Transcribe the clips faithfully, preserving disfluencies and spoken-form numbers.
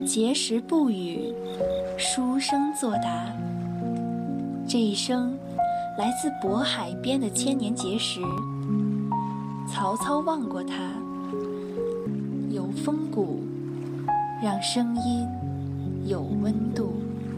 碣石不语，书生作答。这一声来自渤海边的千年碣石。曹操望过它，有风骨，让声音有温度。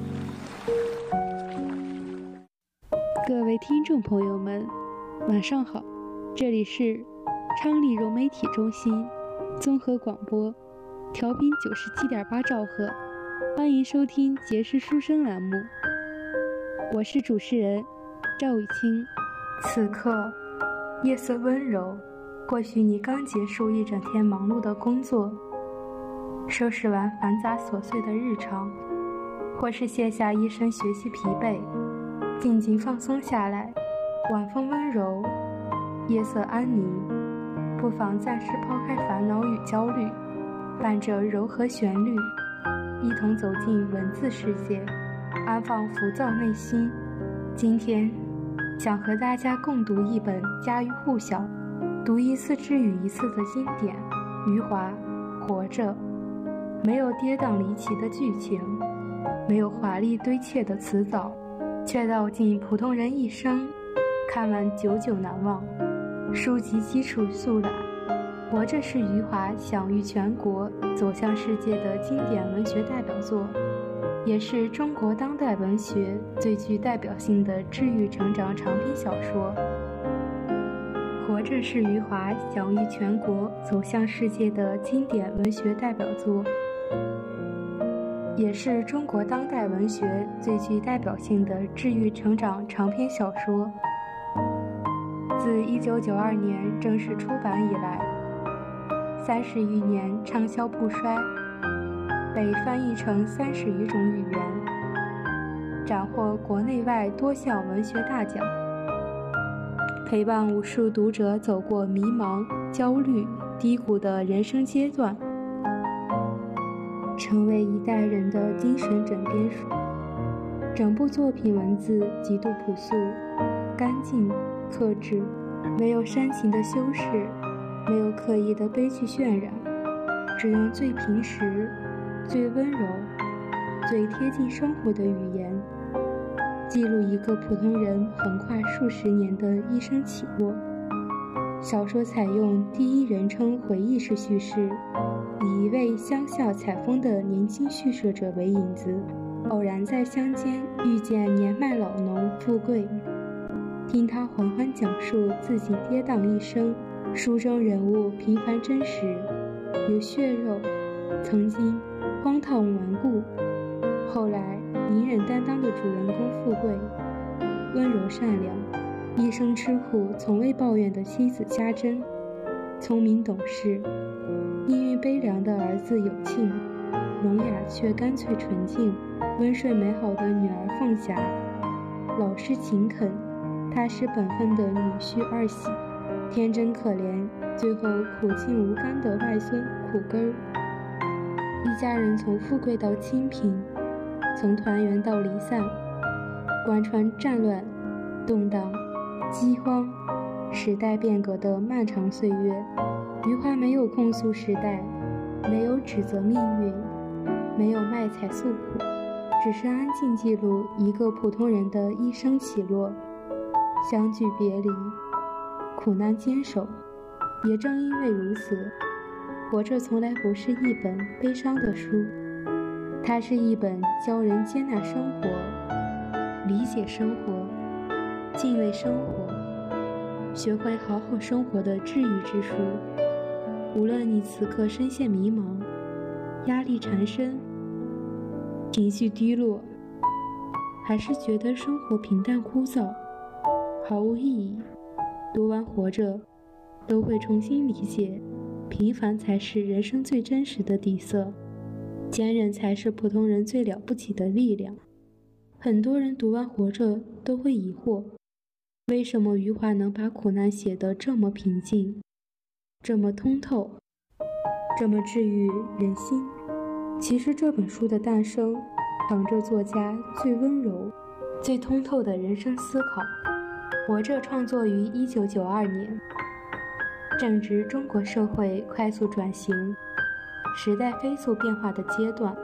各位听众朋友们，晚上好，这里是昌利融媒体中心综合广播，调频九十七点八兆赫，欢迎收听碣石书声栏目，我是主持人赵雨清。 此刻夜色温柔，或许你刚结束一整天忙碌的工作，收拾完繁杂琐碎的日常，或是卸下一身学习疲惫，静静放松下来。晚风温柔，夜色安宁，不妨暂时抛开烦恼与焦虑，伴着柔和旋律，一同走进文字世界，安放浮躁内心。今天想和大家共读一本家喻户晓，读一次治愈一次的经典，余华《活着》。没有跌宕离奇的剧情，没有华丽堆砌的词藻，却道尽普通人一生，看完久久难忘。书籍基础速览，《活着》是余华享誉全国、走向世界的经典文学代表作，也是中国当代文学最具代表性的治愈成长长篇小说。《活着》是余华享誉全国、走向世界的经典文学代表作，也是中国当代文学最具代表性的治愈成长长篇小说。自一九九二年正式出版以来，三十余年畅销不衰，被翻译成三十余种语言，斩获国内外多项文学大奖，陪伴无数读者走过迷茫、焦虑、低谷的人生阶段，成为一代人的精神枕边书。整部作品文字极度朴素、干净、克制，没有煽情的修饰，没有刻意的悲剧渲染，只用最平实、最温柔、最贴近生活的语言，记录一个普通人横跨数十年的一生起落。小说采用第一人称回忆式叙事，以一位乡下采风的年轻叙述者为引子，偶然在乡间遇见年迈老农富贵，听他缓缓讲述自己跌宕一生。书中人物平凡真实，有血肉，曾经荒唐顽固，后来隐忍担当的主人公富贵，温柔善良，一生吃苦从未抱怨的妻子家珍，聪明懂事，命运悲凉的儿子有庆，聋哑却干脆纯净，温顺美好的女儿凤霞，老实勤恳踏实本分的女婿二喜，天真可怜最后苦尽无甘的外孙苦根儿。一家人从富贵到清贫，从团圆到离散，贯穿战乱、动荡、饥荒、时代变革的漫长岁月。余华没有控诉时代，没有指责命运，没有卖惨诉苦，只是安静记录一个普通人的一生起落，相聚别离，苦难坚守。也正因为如此，活着从来不是一本悲伤的书，它是一本教人接纳生活、理解生活、敬畏生活、学会好好生活的治愈之书。无论你此刻深陷迷茫、压力缠身、情绪低落，还是觉得生活平淡枯燥、毫无意义，读完《活着》都会重新理解，平凡才是人生最真实的底色，坚韧才是普通人最了不起的力量。很多人读完《活着》都会疑惑，为什么余华能把苦难写得这么平静，这么通透，这么治愈人心？其实这本书的诞生藏着作家最温柔、最通透的人生思考。《活着》创作于一九九二年，正值中国社会快速转型、时代飞速变化的阶段，